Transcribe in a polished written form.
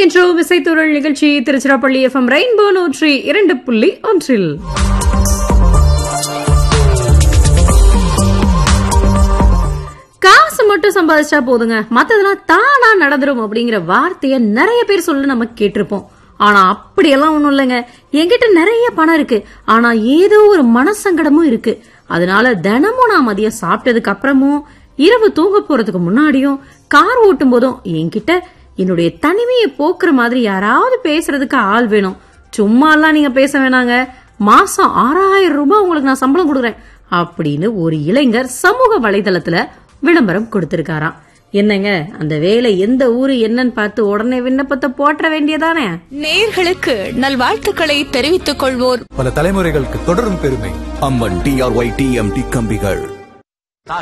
இணைகின்றோம் இசைத்தூரல் நிகழ்ச்சி Tiruchirappalli FM rainbow 102.1. காசு மட்டும் சம்பாதிச்சா போதுங்க, மத்ததெல்லாம் தானா நடந்துரும் அப்படிங்கிற வார்த்தைய நிறைய பேர் சொல்ல நம்ம கேட்டிருப்போம். ஆனா அப்படியெல்லாம் ஒண்ணும் இல்லைங்க. என்கிட்ட நிறைய பணம் இருக்கு, ஆனா ஏதோ ஒரு மனசங்கடமும் இருக்கு. அதனால தினமும் நான் மதியம் சாப்பிட்டதுக்கு அப்புறமும் இரவு தூங்க போறதுக்கு முன்னாடியும் கார் ஓட்டும் போதும் என்கிட்ட என்னுடைய தனிமையை போக்குற மாதிரி யாராவது பேசுறதுக்கு ஆள் வேணும். சும்மா எல்லாம் நீங்க பேச வேணாங்க, மாசம் 6000 ரூபாய் உங்களுக்கு நான் சம்பளம் கொடுக்குறேன் அப்படின்னு ஒரு இளைஞர் சமூக வலைதளத்துல விளம்பரம் கொடுத்திருக்காராம். என்னங்க, அந்த வேலை எந்த ஊரு என்னன்னு பார்த்து உடனே விண்ணப்பத்தை போற்ற வேண்டியதானே. நேயர்களுக்கு நல்வாழ்த்துக்களை தெரிவித்துக் கொள்வோர் பல தலைமுறைகளுக்கு தொடரும் பெருமை. அம்மன் DRY TMT கம்பிகள்.